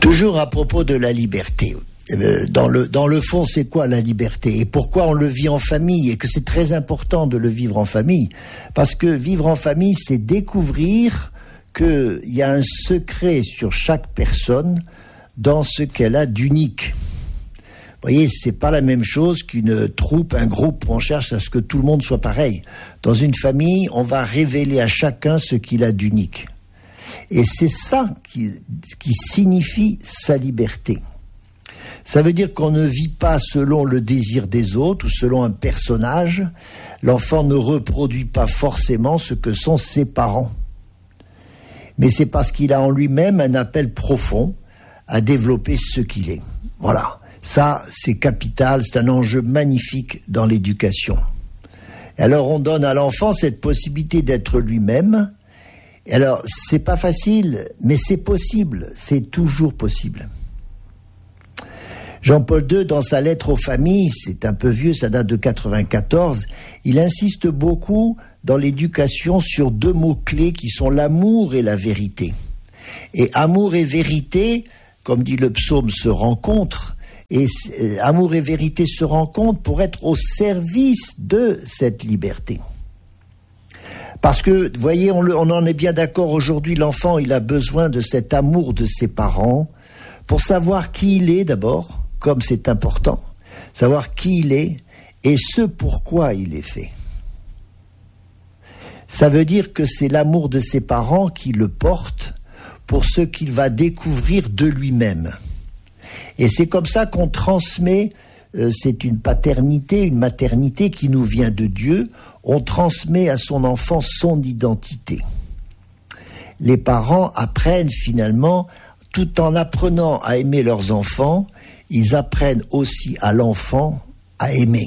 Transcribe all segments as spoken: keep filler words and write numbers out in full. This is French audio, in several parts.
Toujours à propos de la liberté. Dans le, dans le fond, c'est quoi la liberté? Et pourquoi on le vit en famille? Et que c'est très important de le vivre en famille? Parce que vivre en famille, c'est découvrir qu'il y a un secret sur chaque personne dans ce qu'elle a d'unique. Vous voyez, c'est pas la même chose qu'une troupe, un groupe où on cherche à ce que tout le monde soit pareil. Dans une famille, on va révéler à chacun ce qu'il a d'unique. Et c'est ça qui, qui signifie sa liberté. Ça veut dire qu'on ne vit pas selon le désir des autres ou selon un personnage. L'enfant ne reproduit pas forcément ce que sont ses parents. Mais c'est parce qu'il a en lui-même un appel profond à développer ce qu'il est. Voilà. Ça, c'est capital, c'est un enjeu magnifique dans l'éducation. Alors, on donne à l'enfant cette possibilité d'être lui-même. Alors, c'est pas facile, mais c'est possible, c'est toujours possible. Jean-Paul deux, dans sa lettre aux familles, c'est un peu vieux, ça date de quatre-vingt-quatorze, il insiste beaucoup dans l'éducation sur deux mots-clés qui sont l'amour et la vérité. Et amour et vérité, comme dit le psaume, se rencontrent. Et euh, amour et vérité se rencontrent pour être au service de cette liberté. Parce que, vous voyez, on, le, on en est bien d'accord aujourd'hui, l'enfant, il a besoin de cet amour de ses parents pour savoir qui il est d'abord, comme c'est important, savoir qui il est et ce pourquoi il est fait. Ça veut dire que c'est l'amour de ses parents qui le porte pour ce qu'il va découvrir de lui-même. Et c'est comme ça qu'on transmet, euh, c'est une paternité, une maternité qui nous vient de Dieu, on transmet à son enfant son identité. Les parents apprennent finalement, tout en apprenant à aimer leurs enfants, ils apprennent aussi à l'enfant à aimer.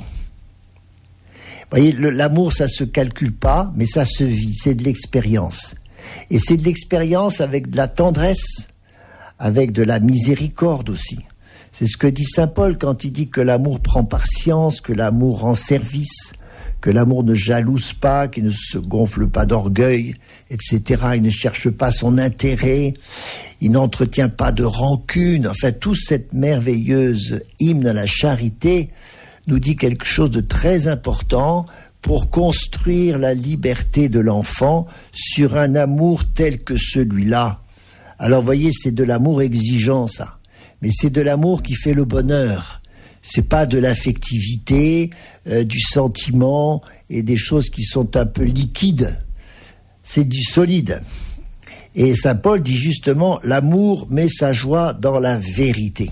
Vous voyez, le, l'amour, ça se calcule pas, mais ça se vit, c'est de l'expérience. Et c'est de l'expérience avec de la tendresse, avec de la miséricorde aussi. C'est ce que dit saint Paul quand il dit que l'amour prend patience, que l'amour rend service, que l'amour ne jalouse pas, qu'il ne se gonfle pas d'orgueil, et cetera. Il ne cherche pas son intérêt, il n'entretient pas de rancune. Enfin, toute cette merveilleuse hymne à la charité nous dit quelque chose de très important pour construire la liberté de l'enfant sur un amour tel que celui-là. Alors, vous voyez, c'est de l'amour exigeant, ça. Mais c'est de l'amour qui fait le bonheur. C'est pas de l'affectivité, euh, du sentiment et des choses qui sont un peu liquides. C'est du solide. Et saint Paul dit justement, l'amour met sa joie dans la vérité.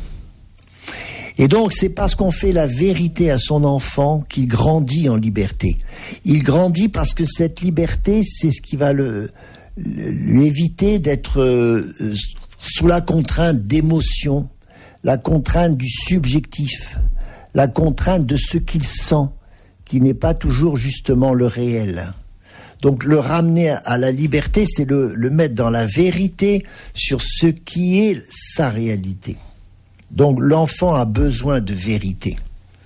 Et donc, c'est parce qu'on fait la vérité à son enfant qu'il grandit en liberté. Il grandit parce que cette liberté, c'est ce qui va le, le, lui éviter d'être euh, sous la contrainte d'émotions, la contrainte du subjectif, la contrainte de ce qu'il sent, qui n'est pas toujours justement le réel. Donc le ramener à la liberté, c'est le, le mettre dans la vérité sur ce qui est sa réalité. Donc l'enfant a besoin de vérité.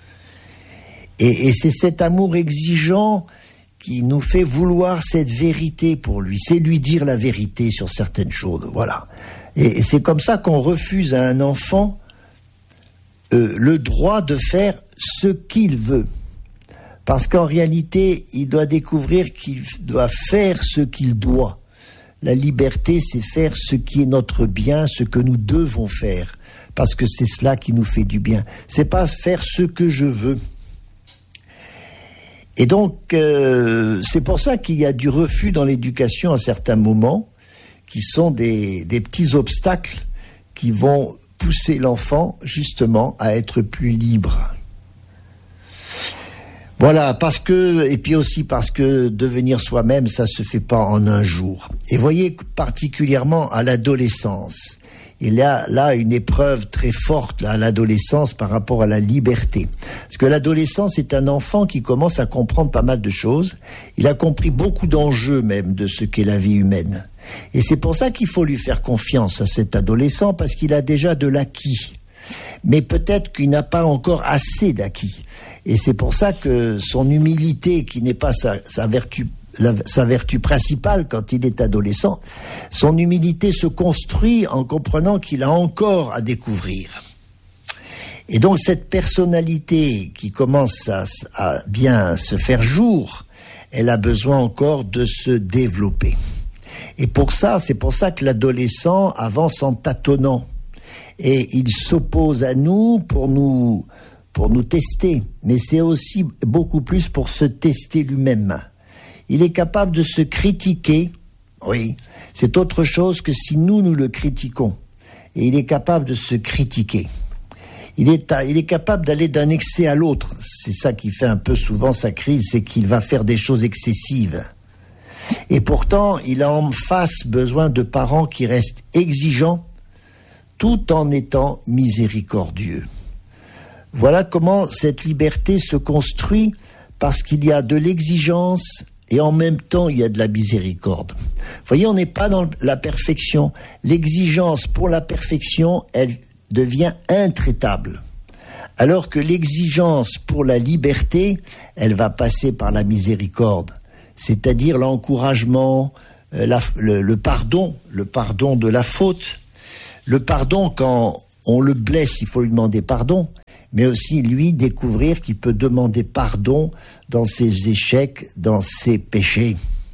Et, et c'est cet amour exigeant qui nous fait vouloir cette vérité pour lui. C'est lui dire la vérité sur certaines choses, voilà. Et, et c'est comme ça qu'on refuse à un enfant euh, le droit de faire ce qu'il veut. Parce qu'en réalité, il doit découvrir qu'il doit faire ce qu'il doit. La liberté, c'est faire ce qui est notre bien, ce que nous devons faire. Parce que c'est cela qui nous fait du bien. C'est pas faire ce que je veux. Et donc, euh, c'est pour ça qu'il y a du refus dans l'éducation à certains moments, qui sont des, des petits obstacles qui vont pousser l'enfant, justement, à être plus libre. Voilà, parce que, et puis aussi parce que devenir soi-même, ça se fait pas en un jour. Et voyez particulièrement à l'adolescence. Il y a là une épreuve très forte là, à l'adolescence par rapport à la liberté. Parce que l'adolescence est un enfant qui commence à comprendre pas mal de choses. Il a compris beaucoup d'enjeux même de ce qu'est la vie humaine. Et c'est pour ça qu'il faut lui faire confiance à cet adolescent, parce qu'il a déjà de l'acquis. Mais peut-être qu'il n'a pas encore assez d'acquis. Et c'est pour ça que son humilité, qui n'est pas sa, sa vertu la, sa vertu principale quand il est adolescent, son humilité se construit en comprenant qu'il a encore à découvrir. Et donc cette personnalité qui commence à, à bien se faire jour, elle a besoin encore de se développer. Et pour ça, c'est pour ça que l'adolescent avance en tâtonnant. Et il s'oppose à nous pour nous, pour nous tester. Mais c'est aussi beaucoup plus pour se tester lui-même. Il est capable de se critiquer. Oui, c'est autre chose que si nous, nous le critiquons. Et il est capable de se critiquer. Il est, à, il est capable d'aller d'un excès à l'autre. C'est ça qui fait un peu souvent sa crise, c'est qu'il va faire des choses excessives. Et pourtant, il a en face besoin de parents qui restent exigeants, tout en étant miséricordieux. Voilà comment cette liberté se construit, parce qu'il y a de l'exigence et en même temps il y a de la miséricorde. Vous voyez, on n'est pas dans la perfection. L'exigence pour la perfection, elle devient intraitable. Alors que l'exigence pour la liberté, elle va passer par la miséricorde, c'est-à-dire l'encouragement, euh, la, le, le pardon, le pardon de la faute. Le pardon, quand on le blesse, il faut lui demander pardon, mais aussi lui découvrir qu'il peut demander pardon dans ses échecs, dans ses péchés.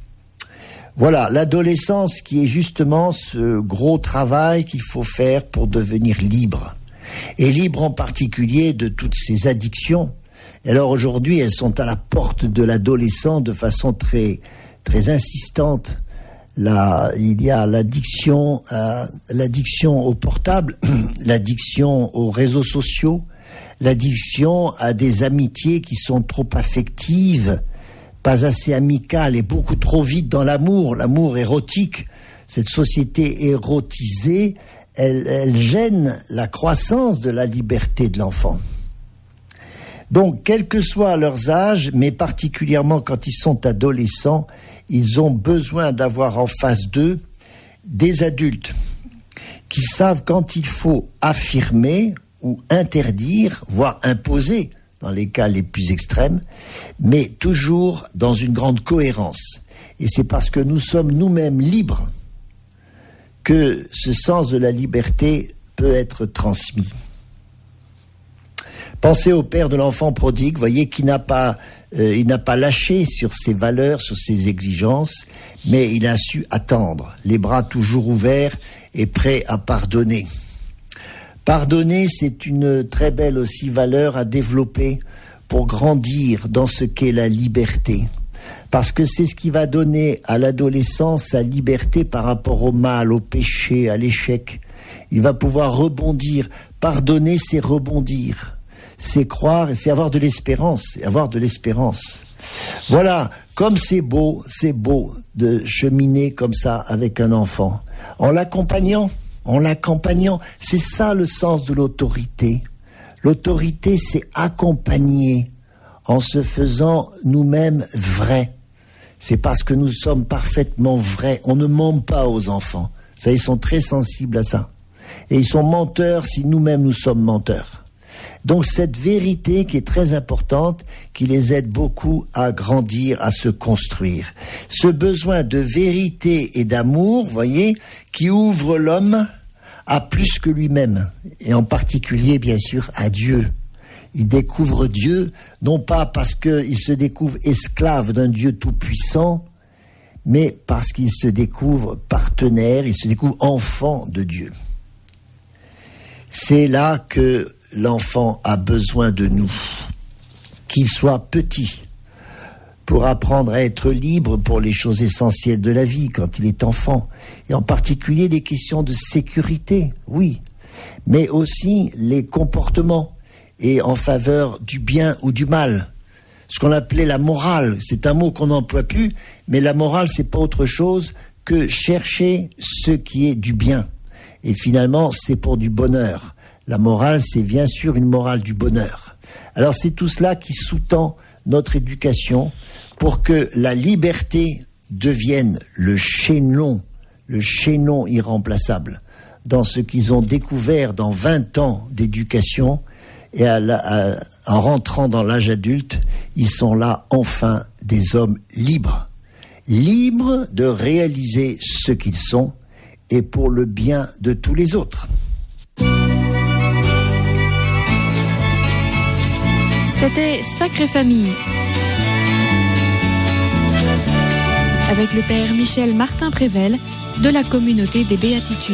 Voilà, l'adolescence qui est justement ce gros travail qu'il faut faire pour devenir libre. Et libre en particulier de toutes ces addictions. Et alors aujourd'hui, elles sont à la porte de l'adolescent de façon très, très insistante. Là, il y a l'addiction, euh, l'addiction au portable, l'addiction aux réseaux sociaux, l'addiction à des amitiés qui sont trop affectives, pas assez amicale et beaucoup trop vite dans l'amour, l'amour érotique. Cette société érotisée, elle, elle gêne la croissance de la liberté de l'enfant. Donc, quel que soit leurs âges, mais particulièrement quand ils sont adolescents, ils ont besoin d'avoir en face d'eux des adultes qui savent quand il faut affirmer ou interdire, voire imposer, dans les cas les plus extrêmes, mais toujours dans une grande cohérence. Et c'est parce que nous sommes nous-mêmes libres que ce sens de la liberté peut être transmis. Pensez au père de l'enfant prodigue, voyez, qui n'a pas, euh, il n'a pas lâché sur ses valeurs, sur ses exigences, mais il a su attendre, les bras toujours ouverts et prêts à pardonner. Pardonner, c'est une très belle aussi valeur à développer pour grandir dans ce qu'est la liberté. Parce que c'est ce qui va donner à l'adolescent sa liberté par rapport au mal, au péché, à l'échec. Il va pouvoir rebondir. Pardonner, c'est rebondir. C'est croire et c'est avoir de l'espérance. Avoir de l'espérance. Voilà, comme c'est beau, c'est beau de cheminer comme ça avec un enfant. En l'accompagnant. En l'accompagnant, c'est ça le sens de l'autorité. L'autorité, c'est accompagner en se faisant nous-mêmes vrais. C'est parce que nous sommes parfaitement vrais. On ne ment pas aux enfants. Ça, ils sont très sensibles à ça. Et ils sont menteurs si nous-mêmes nous sommes menteurs. Donc cette vérité qui est très importante, qui les aide beaucoup à grandir, à se construire. Ce besoin de vérité et d'amour, voyez, qui ouvre l'homme à plus que lui-même, et en particulier, bien sûr, à Dieu. Il découvre Dieu, non pas parce qu'il se découvre esclave d'un Dieu tout-puissant, mais parce qu'il se découvre partenaire, il se découvre enfant de Dieu. C'est là que l'enfant a besoin de nous, qu'il soit petit, pour apprendre à être libre pour les choses essentielles de la vie quand il est enfant, et en particulier les questions de sécurité, oui, mais aussi les comportements, et en faveur du bien ou du mal. Ce qu'on appelait la morale, c'est un mot qu'on n'emploie plus, mais la morale, c'est pas autre chose que chercher ce qui est du bien. Et finalement, c'est pour du bonheur. La morale, c'est bien sûr une morale du bonheur. Alors c'est tout cela qui sous-tend notre éducation pour que la liberté devienne le chaînon, le chaînon irremplaçable dans ce qu'ils ont découvert dans vingt ans d'éducation. Et à la, à, en rentrant dans l'âge adulte, ils sont là enfin des hommes libres. libres de réaliser ce qu'ils sont et pour le bien de tous les autres. C'était Sacrée Famille avec le père Michel Martin-Prével de la communauté des Béatitudes.